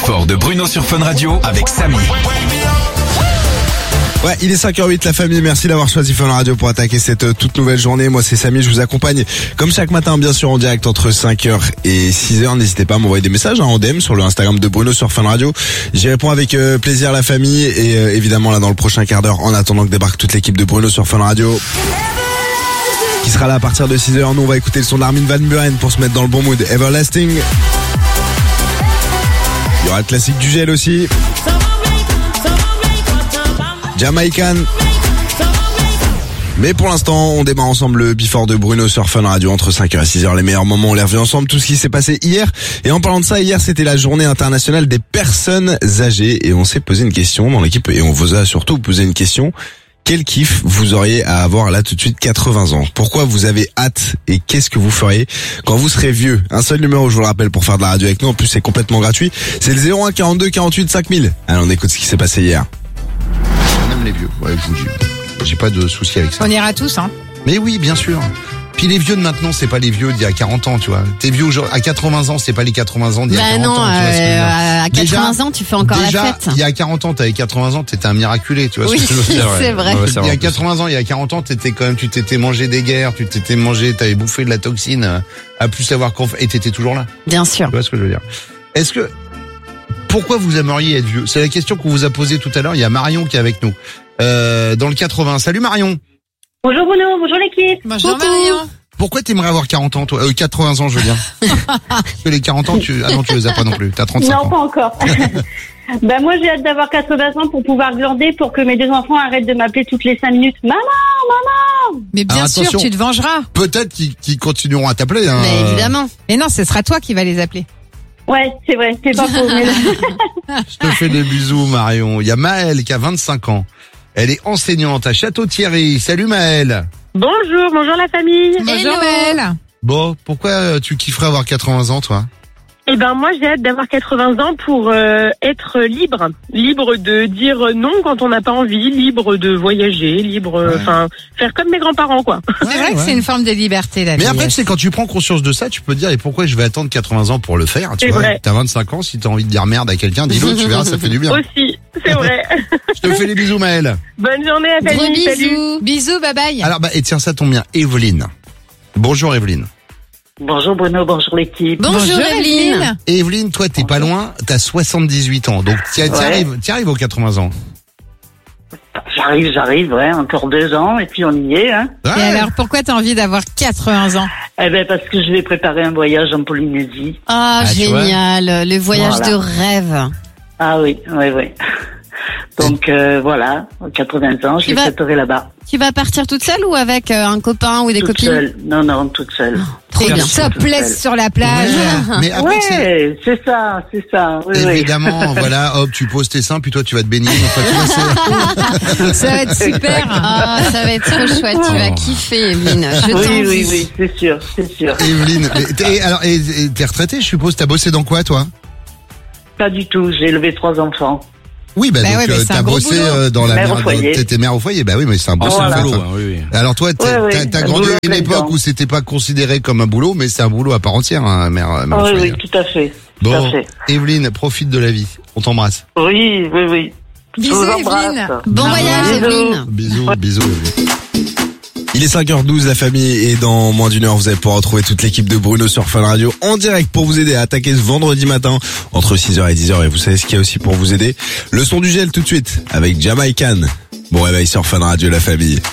Before de Bruno sur Fun Radio avec Samy. Ouais, il est 5h08 la famille, merci d'avoir choisi Fun Radio pour attaquer cette toute nouvelle journée. Moi c'est Samy, je vous accompagne comme chaque matin bien sûr en direct entre 5h et 6h. N'hésitez pas à m'envoyer des messages en DM sur le Instagram de Bruno sur Fun Radio. J'y réponds avec plaisir la famille et évidemment là dans le prochain quart d'heure en attendant que débarque toute l'équipe de Bruno sur Fun Radio qui sera là à partir de 6h. Nous on va écouter le son d'Armin van Buuren pour se mettre dans le bon mood. Everlasting. Il y aura le classique du gel aussi. Jamaican. Mais pour l'instant, on démarre ensemble le Before de Bruno sur Fun Radio entre 5h et 6h. Les meilleurs moments, on les revient ensemble, tout ce qui s'est passé hier. Et en parlant de ça, hier, c'était la journée internationale des personnes âgées. Et on s'est posé une question dans l'équipe, et on vous a surtout posé une question. Quel kiff vous auriez à avoir là tout de suite 80 ans? Pourquoi vous avez hâte et qu'est-ce que vous feriez quand vous serez vieux? Un seul numéro, je vous le rappelle, pour faire de la radio avec nous. En plus, c'est complètement gratuit. C'est le 01 42 48 5000. Alors, on écoute ce qui s'est passé hier. On aime les vieux. Ouais, j'ai pas de souci avec ça. On ira tous, hein. Mais oui, bien sûr. Puis les vieux de maintenant, c'est pas les vieux d'il y a 40 ans, tu vois. T'es vieux à 80 ans, c'est pas les 80 ans d'il y a 40 ans, tu vois ce que je veux dire. À 80 ans, tu fais encore la fête. Il y a 40 ans, t'avais 80 ans, t'étais un miraculé, tu vois ce que je veux dire. C'est vrai. Il y a 80 ans, il y a 40 ans, tu t'étais mangé des guerres, t'avais bouffé de la toxine, à plus savoir qu'on fait, et t'étais toujours là. Bien sûr. Tu vois ce que je veux dire. Pourquoi vous aimeriez être vieux? C'est la question qu'on vous a posée tout à l'heure. Il y a Marion qui est avec nous. Dans le 80. Salut Marion. Bonjour Bruno, bonjour l'équipe. Bonjour Marion. Pourquoi t'aimerais avoir 40 ans, toi? 80 ans, je veux dire. Parce que les 40 ans, tu les as pas non plus. T'as 35 ans. Non, pas encore. Ben moi, j'ai hâte d'avoir 80 ans pour pouvoir glander pour que mes deux enfants arrêtent de m'appeler toutes les 5 minutes. Maman, maman. Mais bien sûr, attention. tu te vengeras. Peut-être qu'ils continueront à t'appeler. Hein. Mais évidemment. Mais non, ce sera toi qui va les appeler. Ouais, c'est vrai, c'est pas faux. Mais... Je te fais des bisous, Marion. Il y a Maëlle qui a 25 ans. Elle est enseignante à Château-Thierry. Salut Maëlle. Bonjour la famille. Bonjour Maëlle. Bon, pourquoi tu kifferais avoir 80 ans, toi? Eh ben moi j'ai hâte d'avoir 80 ans pour être libre de dire non quand on n'a pas envie, libre de voyager, faire comme mes grands-parents quoi. C'est vrai que c'est une forme de liberté la vie. Mais après tu sais quand tu prends conscience de ça, tu peux te dire et pourquoi je vais attendre 80 ans pour le faire, tu vois. Vrai. T'as 25 ans, si t'as envie de dire merde à quelqu'un, dis-le, tu verras, ça fait du bien. Aussi, c'est vrai. Je te fais les bisous Maëlle. Bonne journée à Gros famille. Salut. bisous. Bisous, bye bye. Alors et tiens ça tombe bien, Evelyne. Bonjour Evelyne. Bonjour Bruno, bonjour l'équipe. Bonjour Evelyne. Evelyne, toi t'es pas loin, t'as 78 ans, donc t'y arrives aux 80 ans. J'arrive, ouais, encore 2 ans et puis on y est, hein. Et alors, pourquoi t'as envie d'avoir 80 ans? Eh ben parce que je vais préparer un voyage en Polynésie. Ah, génial. Le voyage Voilà. de rêve. Ah oui. Donc voilà, 80 ans, je les fêterai là-bas. Tu vas partir toute seule ou avec un copain ou des Toute copines? seule. Non, toute seule. Trop bien. Topless sur la plage. Mais après Ouais, c'est ça. Oui, évidemment, voilà, hop, tu poses tes seins, puis toi tu vas te baigner. Enfin, tu vois, Ça va être super. Ah, ça va être trop chouette. Tu vas kiffer, Evelyne. Je t'envie. Oui, c'est sûr. Evelyne, t'es retraitée, je suppose, t'as bossé dans quoi, toi? Pas du tout, j'ai élevé 3 enfants. Oui, donc ouais, mais c'est t'as un gros bossé boulot. dans la Mère au mère, foyer. t'étais mère au foyer, bah oui, mais c'est un boulot. Voilà. boulot. oui. Alors toi, t'as Ouais, grandi un boulot à une à plein époque temps. où c'était pas considéré comme un boulot, mais c'est un boulot à part entière, hein, mère au foyer. Oui, tout à fait. Bon, Evelyne, profite de la vie. On t'embrasse. Oui. Bisous, Je vous embrasse. Evelyne. Bon voyage, Evelyne. Bisous, Evelyne. Il est 5h12 la famille et dans moins d'une heure vous allez pouvoir retrouver toute l'équipe de Bruno sur Fun Radio en direct pour vous aider à attaquer ce vendredi matin entre 6h et 10h et vous savez ce qu'il y a aussi pour vous aider. Le son du gel tout de suite avec Jamaican. Bon réveil sur Fun Radio la famille.